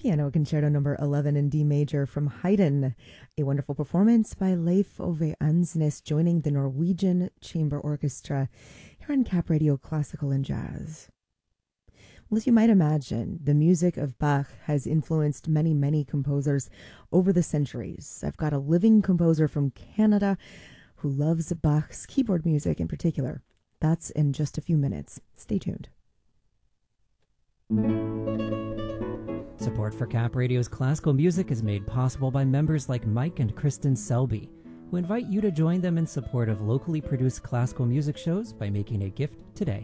Piano Concerto number 11 in D major from Haydn, a wonderful performance by Leif Ove Ansnes joining the Norwegian Chamber Orchestra here on Cap Radio Classical and Jazz. Well, as you might imagine, the music of Bach has influenced many, many composers over the centuries. I've got a living composer from Canada who loves Bach's keyboard music in particular. That's in just a few minutes. Stay tuned. Support for Cap Radio's classical music is made possible by members like Mike and Kristen Selby, who invite you to join them in support of locally produced classical music shows by making a gift today.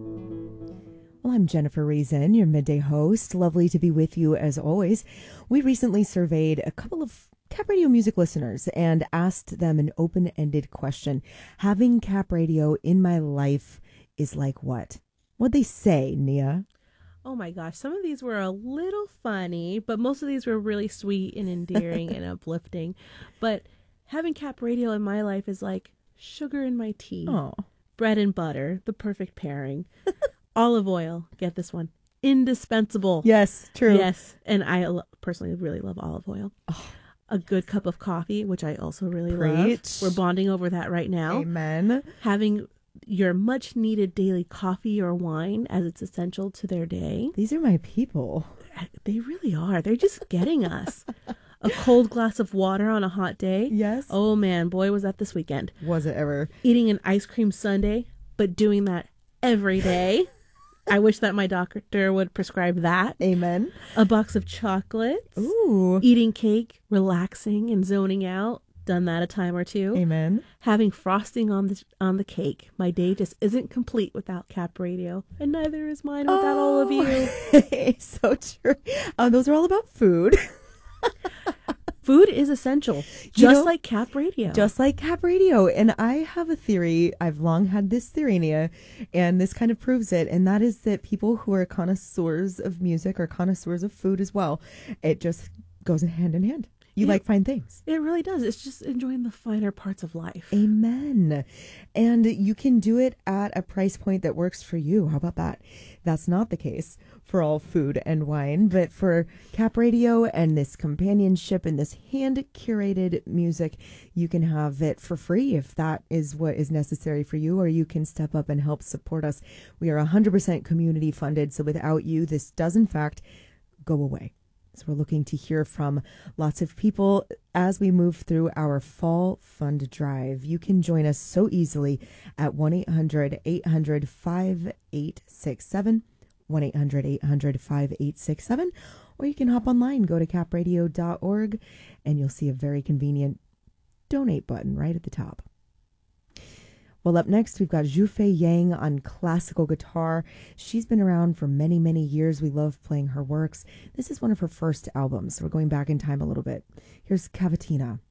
Well, I'm Jennifer Reason, your midday host. Lovely to be with you as always. We recently surveyed a couple of Cap Radio music listeners and asked them an open-ended question. Having Cap Radio in my life is like what? What'd they say, Nia? Oh my gosh, some of these were a little funny, but most of these were really sweet and endearing and uplifting. But having Cap Radio in my life is like sugar in my tea, bread and butter, the perfect pairing. Olive oil, get this one, indispensable. Yes, true. Yes, and I personally really love olive oil. Oh. A good cup of coffee, which I also really love. We're bonding over that right now. Amen. Having your much needed daily coffee or wine as it's essential to their day. These are my people. They really are. They're just getting us. A cold glass of water on a hot day. Yes. Oh man, boy, was that this weekend. Was it ever? Eating an ice cream sundae, but doing that every day. I wish that my doctor would prescribe that. Amen. A box of chocolates. Ooh. Eating cake, relaxing and zoning out. Done that a time or two. Amen. Having frosting on the cake. My day just isn't complete without Cap Radio, and neither is mine without all of you. So true. Those are all about food. Food is essential, just like Cap Radio. Just like Cap Radio. And I have a theory. I've long had this theory, Nia, and this kind of proves it. And that is that people who are connoisseurs of music are connoisseurs of food as well. It just goes hand in hand. You like fine things. It really does. It's just enjoying the finer parts of life. Amen. And you can do it at a price point that works for you. How about that? That's not the case for all food and wine, but for Cap Radio and this companionship and this hand-curated music, you can have it for free if that is what is necessary for you, or you can step up and help support us. We are 100% community funded, so without you, this does in fact go away. So we're looking to hear from lots of people as we move through our fall fund drive. You can join us so easily at 1-800-800-5867, 1-800-800-5867, or you can hop online, go to capradio.org, and you'll see a very convenient donate button right at the top. Well, up next, we've got Zhufei Yang on classical guitar. She's been around for many, many years. We love playing her works. This is one of her first albums. We're going back in time a little bit. Here's Cavatina.